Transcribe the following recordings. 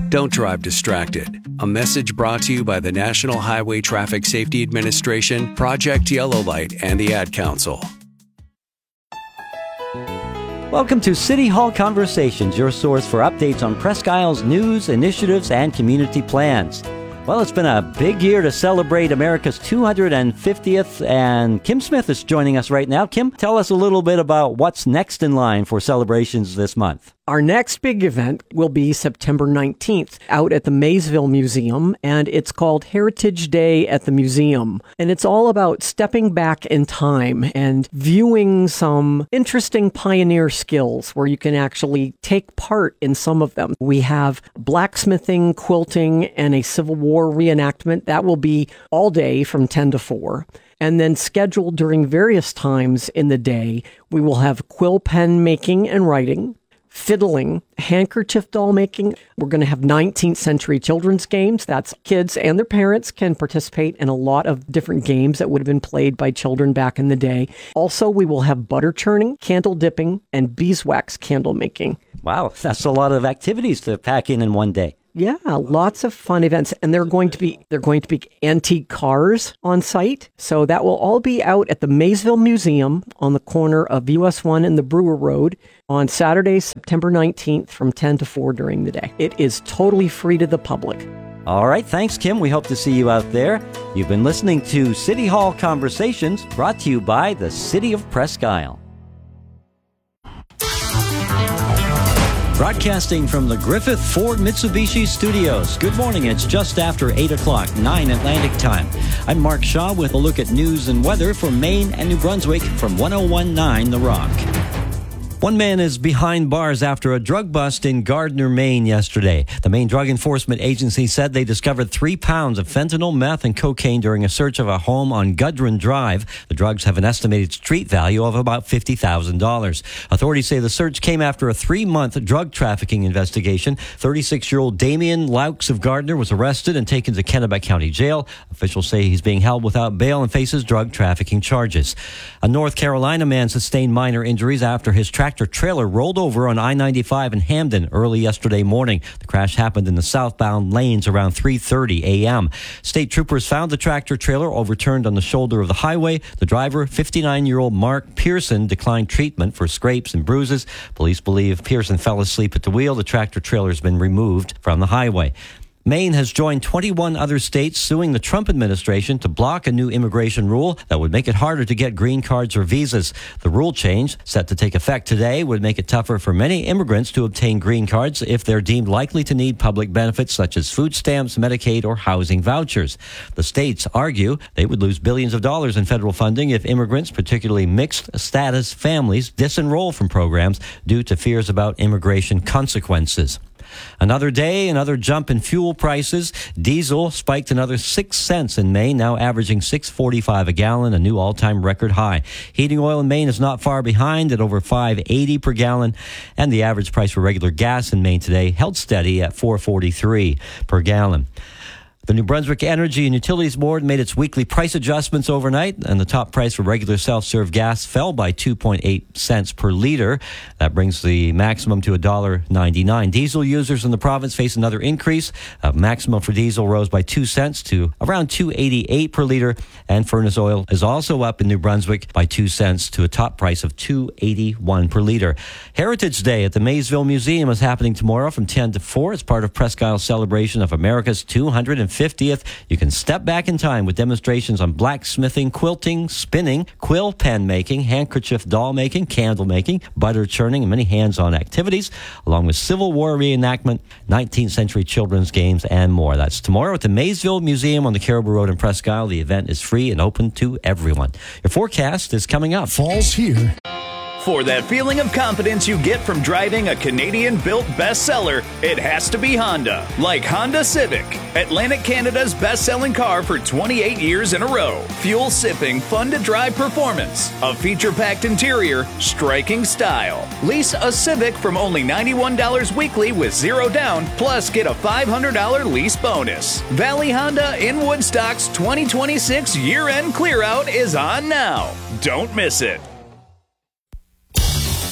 Don't drive distracted. A message brought to you by the National Highway Traffic Safety Administration, Project Yellow Light, and the Ad Council. Welcome to City Hall Conversations, your source for updates on Presque Isle's news, initiatives, and community plans. Well, it's been a big year to celebrate America's 250th, and Kim Smith is joining us right now. Kim, tell us a little bit about what's next in line for celebrations this month. Our next big event will be September 19th out at the Maysville Museum, and it's called Heritage Day at the Museum. And it's all about stepping back in time and viewing some interesting pioneer skills where you can actually take part in some of them. We have blacksmithing, quilting, and a Civil War reenactment. That will be all day from 10 to 4. And then scheduled during various times in the day, we will have quill pen making and writing, fiddling, handkerchief doll making. We're going to have 19th century children's games. That's kids and their parents can participate in a lot of different games that would have been played by children back in the day. Also, we will have butter churning, candle dipping, and beeswax candle making. Wow, that's a lot of activities to pack in one day. Yeah, lots of fun events, and they're going to be antique cars on site. So that will all be out at the Maysville Museum on the corner of US 1 and the Brewer Road on Saturday, September 19th from 10 to 4 during the day. It is totally free to the public. All right, thanks, Kim. We hope to see you out there. You've been listening to City Hall Conversations, brought to you by the City of Presque Isle. Broadcasting from the Griffith Ford Mitsubishi Studios. Good morning. It's just after 8 o'clock, 9 Atlantic time. I'm Mark Shaw with a look at news and weather for Maine and New Brunswick from 101.9 The Rock. One man is behind bars after a drug bust in Gardner, Maine yesterday. The Maine Drug Enforcement Agency said they discovered 3 pounds of fentanyl, meth, and cocaine during a search of a home on Gudrun Drive. The drugs have an estimated street value of about $50,000. Authorities say the search came after a 3-month drug trafficking investigation. 36-year-old Damian Laux of Gardner was arrested and taken to Kennebec County Jail. Officials say he's being held without bail and faces drug trafficking charges. A North Carolina man sustained minor injuries after his tractor-trailer rolled over on I-95 in Hamden early yesterday morning. The crash happened in the southbound lanes around 3:30 a.m. State troopers found the tractor-trailer overturned on the shoulder of the highway. The driver, 59-year-old Mark Pearson, declined treatment for scrapes and bruises. Police believe Pearson fell asleep at the wheel. The tractor-trailer has been removed from the highway. Maine has joined 21 other states suing the Trump administration to block a new immigration rule that would make it harder to get green cards or visas. The rule change, set to take effect today, would make it tougher for many immigrants to obtain green cards if they're deemed likely to need public benefits such as food stamps, Medicaid, or housing vouchers. The states argue they would lose billions of dollars in federal funding if immigrants, particularly mixed-status families, disenroll from programs due to fears about immigration consequences. Another day, another jump in fuel prices. Diesel spiked another 6 cents in Maine, now averaging $6.45 a gallon, a new all-time record high. Heating oil in Maine is not far behind at over $5.80 per gallon, and the average price for regular gas in Maine today held steady at $4.43 per gallon. The New Brunswick Energy and Utilities Board made its weekly price adjustments overnight, and the top price for regular self-serve gas fell by 2.8 cents per liter. That brings the maximum to $1.99. Diesel users in the province face another increase. Maximum for diesel rose by 2 cents to around $2.88 per liter, and furnace oil is also up in New Brunswick by 2 cents to a top price of $2.81 per liter. Heritage Day at the Maysville Museum is happening tomorrow from 10 to 4. It's part of Presque Isle's celebration of America's 250th. You can step back in time with demonstrations on blacksmithing, quilting, spinning, quill pen making, handkerchief doll making, candle making, butter churning, and many hands-on activities, along with Civil War reenactment, 19th century children's games, and more. That's tomorrow at the Maysville Museum on the Caribou Road in Presque Isle. The event is free and open to everyone. Your forecast is coming up. Fall's here. For that feeling of confidence you get from driving a Canadian-built bestseller, it has to be Honda. Like Honda Civic, Atlantic Canada's best-selling car for 28 years in a row. Fuel-sipping, fun-to-drive performance. A feature-packed interior, striking style. Lease a Civic from only $91 weekly with zero down, plus get a $500 lease bonus. Valley Honda in Woodstock's 2026 year-end clear-out is on now. Don't miss it.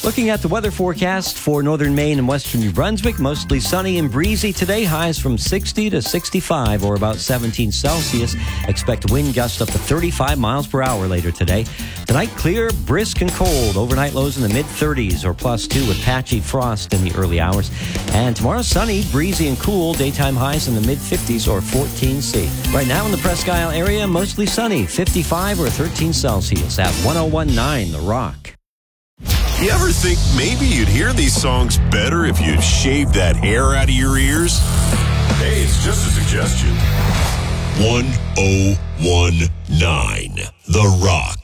Looking at the weather forecast for northern Maine and western New Brunswick, mostly sunny and breezy today. Highs from 60 to 65 or about 17 Celsius. Expect wind gusts up to 35 miles per hour later today. Tonight, clear, brisk, and cold. Overnight lows in the mid-30s or +2 with patchy frost in the early hours. And tomorrow, sunny, breezy, and cool. Daytime highs in the mid-50s or 14 C. Right now in the Presque Isle area, mostly sunny, 55 or 13 Celsius at 101.9 The Rock. You ever think maybe you'd hear these songs better if you shaved that hair out of your ears? Hey, it's just a suggestion. 101.9 The Rock.